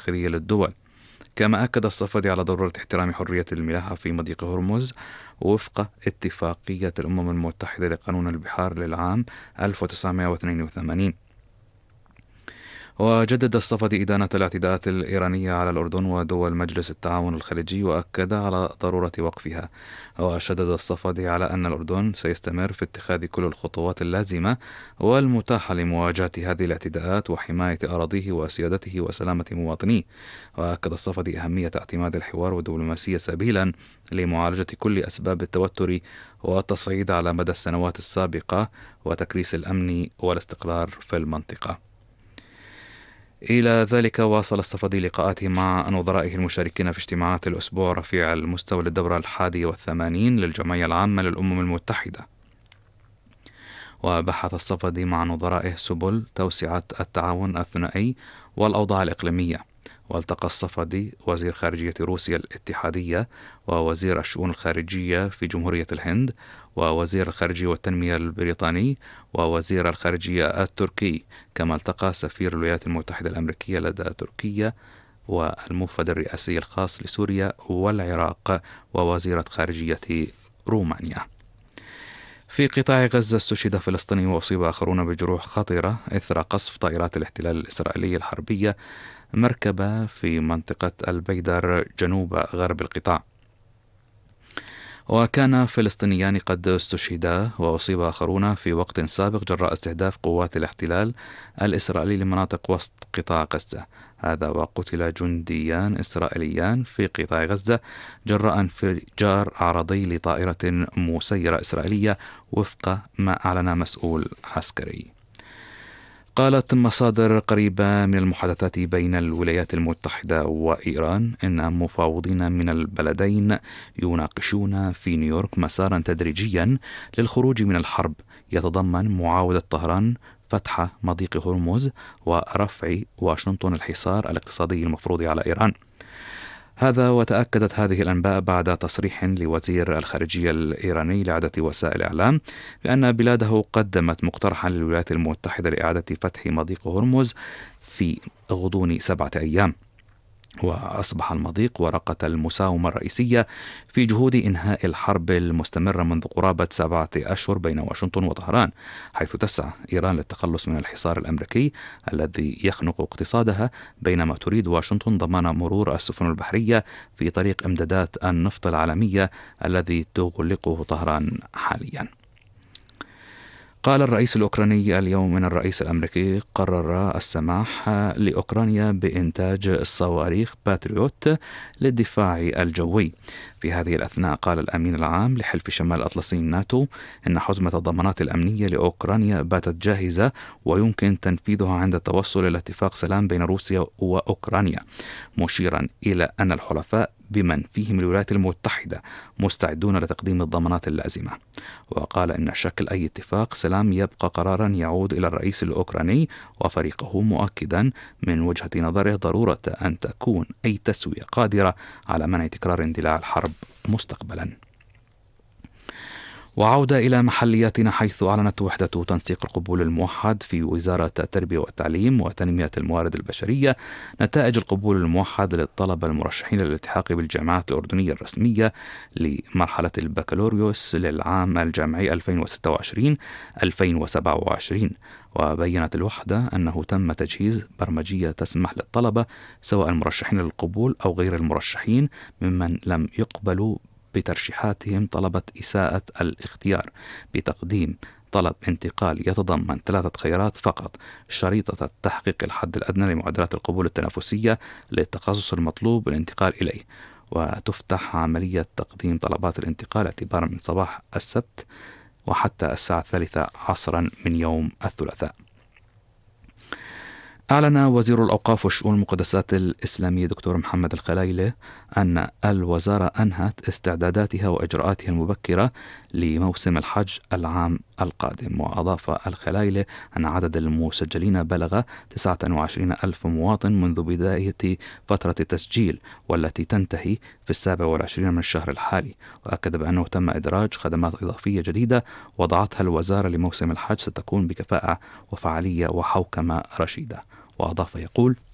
الداخلية للدول. كما أكد الصفدي على ضرورة احترام حرية الملاحة في مضيق هرمز وفق اتفاقية الأمم المتحدة لقانون البحار للعام 1982. وجدد الصفدي إدانة الاعتداءات الإيرانية على الأردن ودول مجلس التعاون الخليجي، وأكد على ضرورة وقفها. وشدد الصفدي على أن الأردن سيستمر في اتخاذ كل الخطوات اللازمة والمتاحة لمواجهة هذه الاعتداءات وحماية أراضيه وسيادته وسلامة مواطنيه. وأكد الصفدي أهمية اعتماد الحوار والدبلوماسية سبيلا لمعالجة كل أسباب التوتر والتصعيد على مدى السنوات السابقة وتكريس الأمن والاستقرار في المنطقة. إلى ذلك واصل الصفدي لقاءاته مع نظرائه المشاركين في اجتماعات الأسبوع رفيع المستوى للدورة 81 للجمعية العامة للأمم المتحدة. وبحث الصفدي مع نظرائه سبل توسعة التعاون الثنائي والأوضاع الإقليمية. والتقى الصفدي وزير خارجية روسيا الاتحادية ووزير الشؤون الخارجية في جمهورية الهند ووزير الخارجية والتنمية البريطاني ووزير الخارجية التركي. كما التقى سفير الولايات المتحدة الأمريكية لدى تركيا والموفد الرئاسي الخاص لسوريا والعراق ووزيرة خارجية رومانيا. في قطاع غزة استشهد فلسطيني وأصيب آخرون بجروح خطيرة إثر قصف طائرات الاحتلال الإسرائيلي الحربية مركبة في منطقة البيدر جنوب غرب القطاع. وكان فلسطينيان قد استشهدا وأصيب آخرون في وقت سابق جراء استهداف قوات الاحتلال الإسرائيلي لمناطق وسط قطاع غزة. هذا وقتل جنديان إسرائيليان في قطاع غزة جراء انفجار عرضي لطائرة مسيرة إسرائيلية وفق ما أعلن مسؤول عسكري. قالت مصادر قريبة من المحادثات بين الولايات المتحدة وإيران إن مفاوضين من البلدين يناقشون في نيويورك مسارا تدريجيا للخروج من الحرب يتضمن معاودة طهران فتح مضيق هرمز ورفع واشنطن الحصار الاقتصادي المفروض على إيران. هذا وتأكدت هذه الأنباء بعد تصريح لوزير الخارجية الإيراني لعدة وسائل إعلام بأن بلاده قدمت مقترحا للولايات المتحدة لإعادة فتح مضيق هرمز في غضون 7 أيام. وأصبح المضيق ورقة المساومة الرئيسية في جهود إنهاء الحرب المستمرة منذ قرابة 7 أشهر بين واشنطن وطهران، حيث تسعى إيران للتخلص من الحصار الأمريكي الذي يخنق اقتصادها، بينما تريد واشنطن ضمان مرور السفن البحرية في طريق إمدادات النفط العالمية الذي تغلقه طهران حاليا. قال الرئيس الأوكراني اليوم أن الرئيس الأمريكي قرر السماح لأوكرانيا بإنتاج الصواريخ باتريوت للدفاع الجوي. في هذه الأثناء قال الأمين العام لحلف شمال الأطلسي الناتو إن حزمة الضمانات الأمنية لأوكرانيا باتت جاهزة ويمكن تنفيذها عند التوصل إلى اتفاق سلام بين روسيا وأوكرانيا، مشيرا إلى أن الحلفاء بمن فيهم الولايات المتحدة مستعدون لتقديم الضمانات اللازمة. وقال إن شكل أي اتفاق سلام يبقى قرارا يعود إلى الرئيس الأوكراني وفريقه، مؤكدا من وجهة نظره ضرورة أن تكون أي تسوية قادرة على منع تكرار اندلاع الحرب مستقبلا. وعودة إلى محلياتنا، حيث أعلنت وحدة تنسيق القبول الموحد في وزارة التربية والتعليم وتنمية الموارد البشرية نتائج القبول الموحد للطلبة المرشحين للالتحاق بالجامعات الأردنية الرسمية لمرحلة البكالوريوس للعام الجامعي 2026-2027. وبينت الوحدة أنه تم تجهيز برمجية تسمح للطلبة سواء المرشحين للقبول أو غير المرشحين ممن لم يقبلوا بترشيحاتهم طلبة إساءة الاختيار بتقديم طلب انتقال يتضمن 3 خيارات فقط: شريطة تحقيق الحد الأدنى لمعدلات القبول التنافسية للتخصص المطلوب الانتقال إليه. وتفتح عملية تقديم طلبات الانتقال اعتبارا من صباح السبت وحتى الساعة 3 عصرا من يوم الثلاثاء. أعلن وزير الأوقاف والشؤون المقدسات الإسلامية دكتور محمد الخلايلة أن الوزارة أنهت استعداداتها وإجراءاتها المبكرة لموسم الحج العام القادم. وأضاف الخلايلة أن عدد المسجلين بلغ 29 ألف مواطن منذ بداية فترة التسجيل والتي تنتهي في 27 من الشهر الحالي. وأكد بأنه تم إدراج خدمات إضافية جديدة وضعتها الوزارة لموسم الحج ستكون بكفاءة وفعالية وحوكمة رشيدة. وأضاف يقول: